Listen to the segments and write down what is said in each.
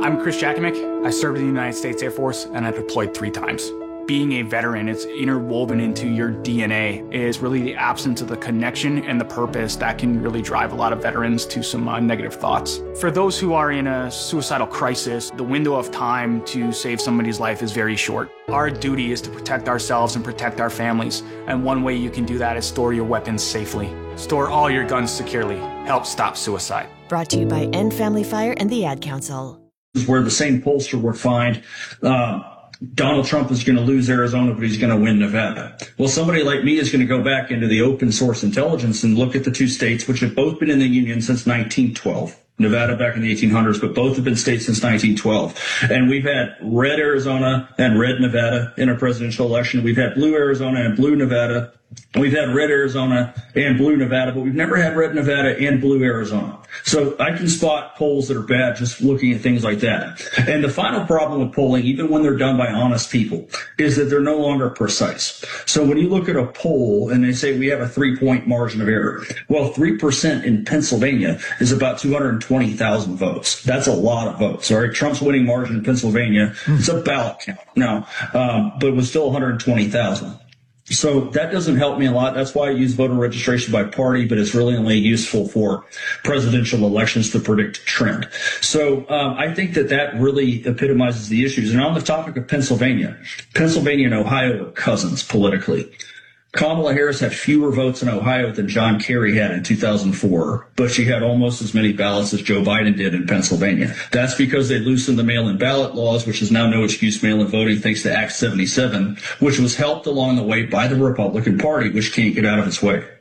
I'm Chris Jakimick. I served in the United States Air Force and I deployed 3 times. Being a veteran, it's interwoven into your DNA, is really the absence of the connection and the purpose that can really drive a lot of veterans to some negative thoughts. For those who are in a suicidal crisis, the window of time to save somebody's life is very short. Our duty is to protect ourselves and protect our families, and one way you can do that is store your weapons safely. Store all your guns securely. Help stop suicide. Brought to you by End Family Fire and the Ad Council. Where the same pollster would find Donald Trump is going to lose Arizona, but he's going to win Nevada. Well, somebody like me is going to go back into the open source intelligence and look at the 2 states, which have both been in the Union since 1912. Nevada back in the 1800s, but both have been states since 1912. And we've had red Arizona and red Nevada in a presidential election. We've had blue Arizona and blue Nevada. We've had red Arizona and blue Nevada, but we've never had red Nevada and blue Arizona. So I can spot polls that are bad just looking at things like that. And the final problem with polling, even when they're done by honest people, is that they're no longer precise. So when you look at a poll and they say we have a 3-point margin of error, well, 3% in Pennsylvania is about 220,000 votes. That's a lot of votes. All right, Trump's winning margin in Pennsylvania, it's a ballot count now, but it was still 120,000. So that doesn't help me a lot. That's why I use voter registration by party, but it's really only useful for presidential elections to predict a trend. So I think that really epitomizes the issues. And on the topic of Pennsylvania and Ohio are cousins politically. Kamala Harris had fewer votes in Ohio than John Kerry had in 2004, but she had almost as many ballots as Joe Biden did in Pennsylvania. That's because they loosened the mail-in ballot laws, which is now no excuse mail-in voting thanks to Act 77, which was helped along the way by the Republican Party, which can't get out of its way.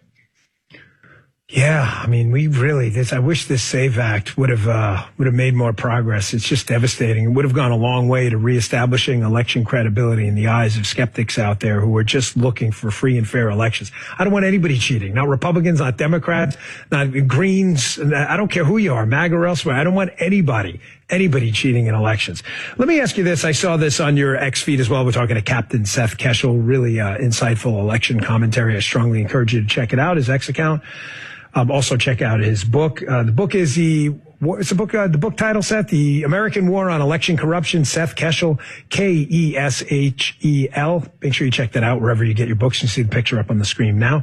Yeah, I mean, I wish this SAVE Act would have made more progress. It's just devastating. It would have gone a long way to reestablishing election credibility in the eyes of skeptics out there who are just looking for free and fair elections. I don't want anybody cheating. Not Republicans, not Democrats, not Greens. I don't care who you are, MAGA or elsewhere. I don't want anybody cheating in elections. Let me ask you this. I saw this on your X feed as well. We're talking to Captain Seth Keshel, really insightful election commentary. I strongly encourage you to check it out, his X account. Also check out his book. The book is the book title, Seth, The American War on Election Corruption, Seth Keshel, Keshel. Make sure you check that out wherever you get your books. You see the picture up on the screen now,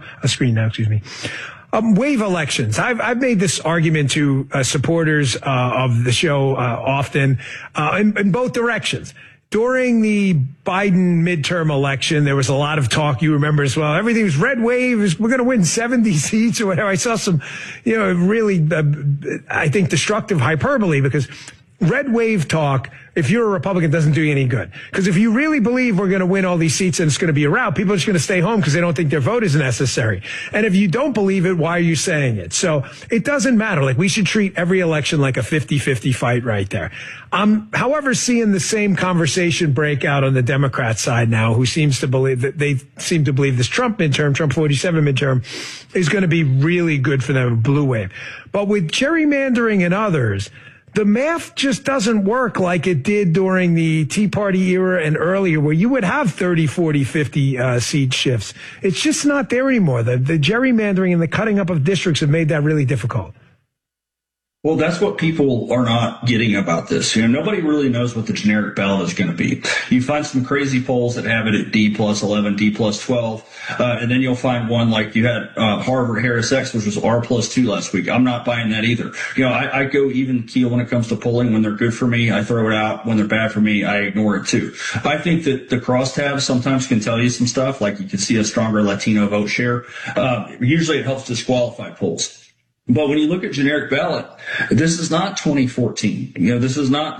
Wave elections. I've made this argument to supporters of the show often in both directions. During the Biden midterm election, there was a lot of talk, you remember as well. Everything was red wave, we're going to win 70 seats or whatever. I saw some, really, I think, destructive hyperbole, because red wave talk, if you're a Republican, doesn't do you any good. Because if you really believe we're going to win all these seats and it's going to be a rout, people are just going to stay home because they don't think their vote is necessary. And if you don't believe it, why are you saying it? So it doesn't matter. Like, we should treat every election like a 50-50 fight right there. However, seeing the same conversation break out on the Democrat side now, who seems to believe that they seem to believe this Trump 47 midterm is going to be really good for them, blue wave. But with gerrymandering and others, the math just doesn't work like it did during the Tea Party era and earlier, where you would have 30, 40, 50 seat shifts. It's just not there anymore. The gerrymandering and the cutting up of districts have made that really difficult. Well, that's what people are not getting about this. Nobody really knows what the generic ballot is going to be. You find some crazy polls that have it at D plus 11, D plus 12, and then you'll find one like you had Harvard Harris X, which was R plus 2 last week. I'm not buying that either. I go even keel when it comes to polling. When they're good for me, I throw it out. When they're bad for me, I ignore it too. I think that the crosstabs sometimes can tell you some stuff, like you can see a stronger Latino vote share. Usually it helps disqualify polls. But when you look at generic ballot, this is not 2014. This is not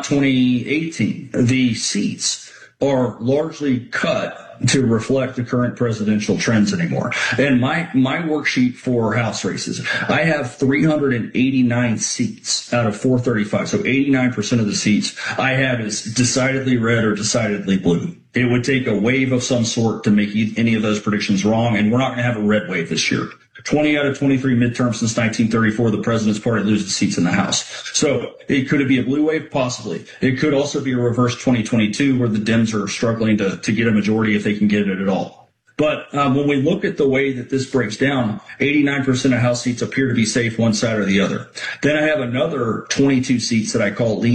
2018. The seats are largely cut to reflect the current presidential trends anymore. And my worksheet for House races, I have 389 seats out of 435. So 89% of the seats I have is decidedly red or decidedly blue. It would take a wave of some sort to make any of those predictions wrong, and we're not going to have a red wave this year. 20 out of 23 midterms since 1934, the president's party loses seats in the House. So could it be a blue wave? Possibly. It could also be a reverse 2022 where the Dems are struggling to get a majority if they can get it at all. But when we look at the way that this breaks down, 89% of House seats appear to be safe one side or the other. Then I have another 22 seats that I call lean